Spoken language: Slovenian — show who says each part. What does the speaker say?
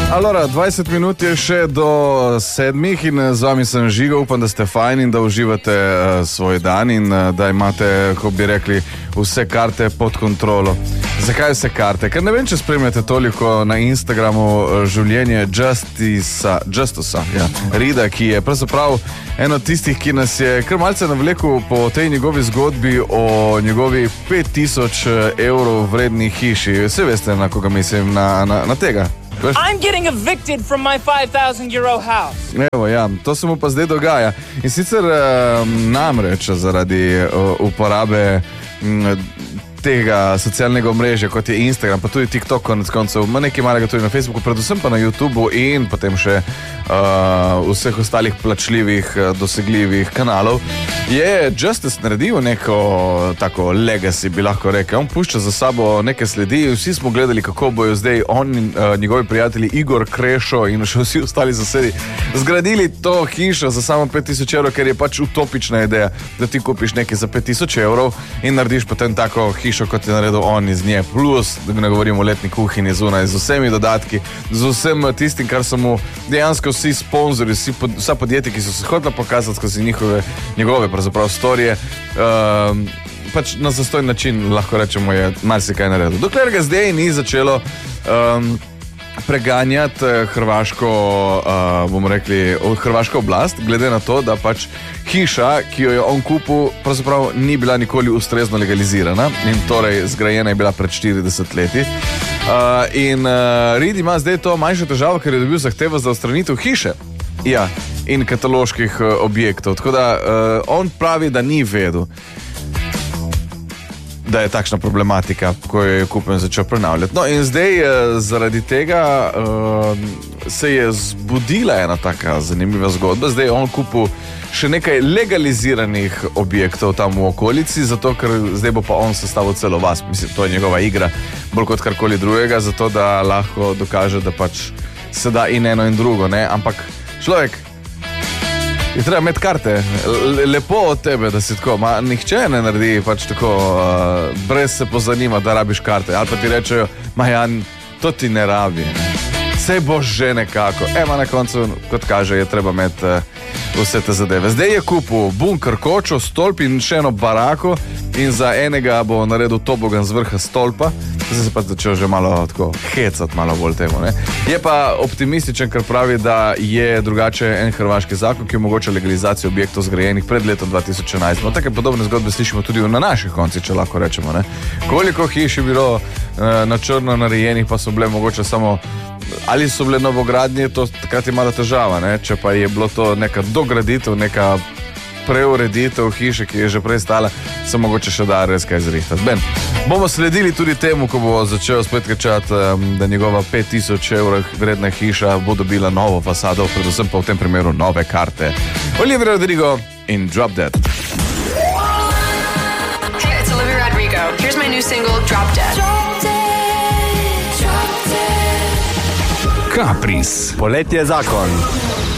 Speaker 1: Allora, 20 minut je še do 7 in z vami sem Žiga, upam, da ste fajn in da uživate svoj dan in da imate, ko bi rekli, vse karte pod kontrolo. Zakaj vse karte? Ker ne vem, če spremljate toliko na Instagramu življenje Justusa, Rida, ki je pravzaprav eno od tistih, ki nas je kar malce navlekel po tej njegovi zgodbi o njegovi 5000 evrov vredni hiši. Vse veste, na koga mislim, na tega.
Speaker 2: I'm getting evicted from my 5,000 euro house.
Speaker 1: Evo, ja, to se mu pa zdaj dogaja. In sicer namreč zaradi uporabe tega socialnega omrežja, kot je Instagram, pa tudi TikTok, konec koncev, ima nekaj malega tudi na Facebooku, predvsem pa na YouTubeu in potem še vseh ostalih plačljivih, dosegljivih kanalov, je Justus naredil neko tako legacy, bi lahko rekel. On pušča za sabo neke sledi, vsi smo gledali, kako bojo zdaj on in njegovi prijatelji Igor, Krešo in še vsi ostali sosedi zgradili to hišo za samo 5000 evrov, ker je pač utopična ideja, da ti kupiš nekaj za 5000 evrov in narediš potem tako hišo, kot je naredil on iz nje, plus, da ne govorimo o letni kuhinji zunaj, z vsemi dodatki, z vsem tistim, kar so mu dejansko vsi sponzori, vsa podjetja, ki so se hotela pokazati skozi njegove pravzaprav storije, pač na zastojn način, lahko rečemo, je marsikaj naredil. Dokler ga zdaj ni začelo preganjati hrvaško oblast, glede na to, da pač hiša, ki jo je on kupil, pravzaprav ni bila nikoli ustrezno legalizirana in torej zgrajena je bila pred 40 leti. Reed ima zdaj to manjšo težavo, ker je dobil zahtevo za odstranitev hiše. Ja, in kataloških objektov. Tako da on pravi, da ni vedel, da je takšna problematika, ko je kupil in začel prenavljati. No in zdaj zaradi tega se je zbudila ena taka zanimiva zgodba. Zdaj je on kupil še nekaj legaliziranih objektov tam v okolici, zato ker zdaj bo pa on sestavil celo vas. Mislim, to je njegova igra, bolj kot karkoli drugega, zato da lahko dokaže, da pač se da in eno in drugo, ne? Ampak človek, je treba imeti karte. Lepo od tebe, da si tako. Nihče ne naredi pač tako, brez se pozanima, da rabiš karte. Ali pa ti rečejo, Jan, to ti ne rabi. Sej bo že nekako. Na koncu, kot kaže, je treba imeti vse te zadeve. Zdaj je kupil bunker, kočo, stolp in še eno barako in za enega bo naredil tobogan z vrha stolpa. Zdaj se pa začel že malo tako hecati, malo bolj temu, ne. Je pa optimističen, ker pravi, da je drugače en hrvaški zakon, ki omogoča legalizacijo objektov zgrajenih pred letom 2011. No, take podobne zgodbe slišimo tudi na naših koncih, če lahko rečemo, ne. Koliko hiš je bilo na črno narejenih, pa so bile mogoče samo, ali so bile novogradnje, to takrat je malo težava, ne. Če pa je bilo to neka dograditev, neka preureditev hiše, ki je že prej stala, se mogoče še da res kaj zrihtati. Ben, bomo sledili tudi temu, ko bo začel spet kričati, da njegova 5000 evrov vredna hiša bo dobila novo fasado, predvsem pa v tem primeru nove karte. Olivia Rodrigo in Drop Dead.
Speaker 3: Hey, it's Olivia Rodrigo. Here's my new single, Drop Dead.
Speaker 4: Kapris.
Speaker 5: Poletje zakon.